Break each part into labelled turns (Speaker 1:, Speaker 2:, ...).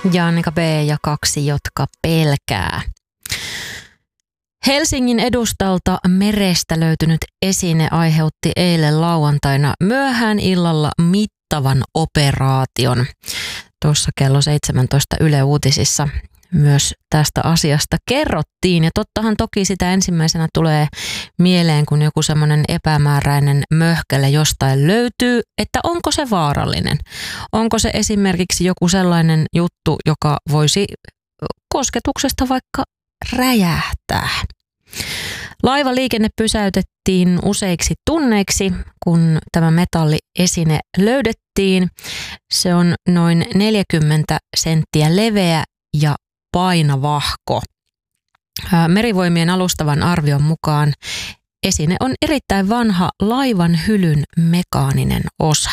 Speaker 1: Jannika B. ja 2, jotka pelkää. Helsingin edustalta merestä löytynyt esine aiheutti eilen lauantaina myöhään illalla mittavan operaation. Tuossa kello 17 Yle Uutisissa myös tästä asiasta kerrottiin. Ja tottahan toki sitä ensimmäisenä tulee mieleen, kun joku semmoinen epämääräinen möhkäle jostain löytyy, että onko se vaarallinen. Onko se esimerkiksi joku sellainen juttu, joka voisi kosketuksesta vaikka räjähtää. Laivaliikenne pysäytettiin useiksi tunneiksi, kun tämä metalliesine löydettiin. Se on noin 40 senttiä leveä ja painavahko. Merivoimien alustavan arvion mukaan esine on erittäin vanha laivan hylyn mekaaninen osa.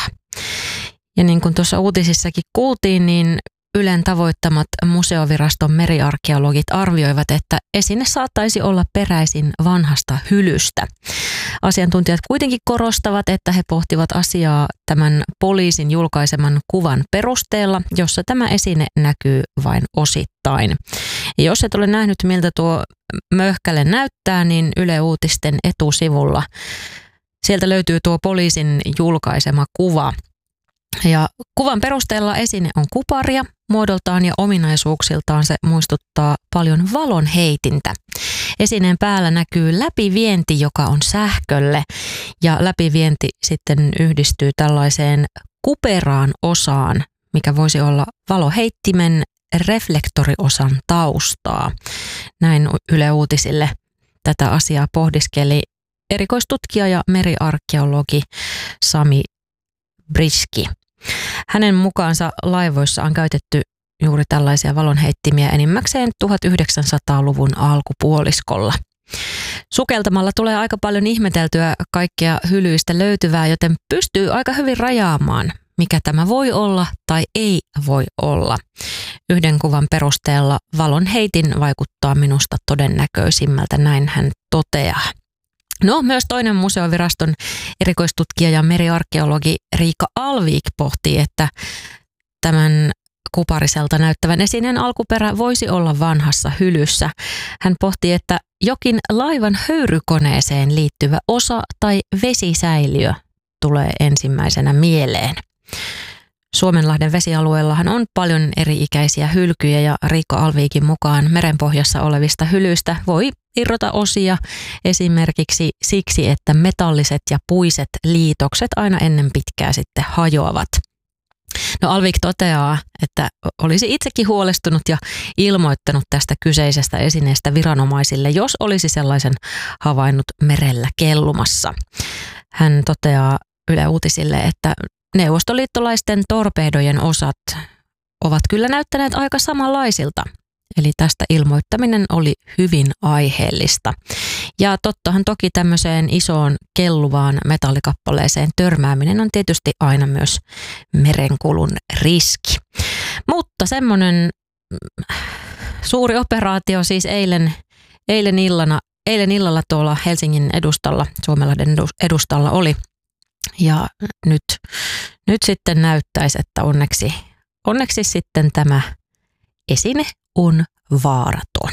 Speaker 1: Ja niin kuin tuossa uutisissakin kuultiin, niin Ylen tavoittamat museoviraston meriarkeologit arvioivat, että esine saattaisi olla peräisin vanhasta hylystä. Asiantuntijat kuitenkin korostavat, että he pohtivat asiaa tämän poliisin julkaiseman kuvan perusteella, jossa tämä esine näkyy vain osittain. Ja jos et ole nähnyt, miltä tuo möhkäle näyttää, niin Yle Uutisten etusivulla sieltä löytyy tuo poliisin julkaisema kuva. Ja kuvan perusteella esine on kuparia, muodoltaan ja ominaisuuksiltaan se muistuttaa paljon valonheitintä. Esineen päällä näkyy läpivienti, joka on sähkölle, ja läpivienti sitten yhdistyy tällaiseen kuperaan osaan, mikä voisi olla valoheittimen reflektoriosan taustaa. Näin Yle Uutisille tätä asiaa pohdiskeli erikoistutkija ja meriarkeologi Sami Briski. Hänen mukaansa laivoissa on käytetty juuri tällaisia valonheittimiä enimmäkseen 1900-luvun alkupuoliskolla. Sukeltamalla tulee aika paljon ihmeteltyä kaikkea hylyistä löytyvää, joten pystyy aika hyvin rajaamaan, mikä tämä voi olla tai ei voi olla. Yhden kuvan perusteella valonheitin vaikuttaa minusta todennäköisimmältä, näin hän toteaa. No, myös toinen museoviraston erikoistutkija ja meriarkeologi Riikka Alvik pohtii, että tämän kupariselta näyttävän esineen alkuperä voisi olla vanhassa hylyssä. Hän pohtii, että jokin laivan höyrykoneeseen liittyvä osa tai vesisäiliö tulee ensimmäisenä mieleen. Suomenlahden vesialueellahan on paljon eri-ikäisiä hylkyjä ja Riikka Alviikin mukaan merenpohjassa olevista hylyistä voi irrota osia esimerkiksi siksi, että metalliset ja puiset liitokset aina ennen pitkää sitten hajoavat. No, Alvik toteaa, että olisi itsekin huolestunut ja ilmoittanut tästä kyseisestä esineestä viranomaisille, jos olisi sellaisen havainnut merellä kellumassa. Hän toteaa Yle Uutisille, että neuvostoliittolaisten torpeedojen osat ovat kyllä näyttäneet aika samanlaisilta. Eli tästä ilmoittaminen oli hyvin aiheellista. Ja tottahan toki tämmöiseen isoon kelluvaan metallikappaleeseen törmääminen on tietysti aina myös merenkulun riski. Mutta semmoinen suuri operaatio siis eilen illalla tuolla Helsingin edustalla, Suomenlahden edustalla oli. Ja nyt sitten näyttäisi, että onneksi sitten tämä esine on vaaraton.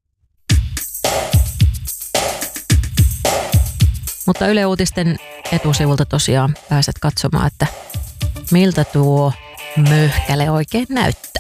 Speaker 1: Mutta Yle Uutisten etusivulta tosiaan pääset katsomaan, että miltä tuo möhkäle oikein näyttää.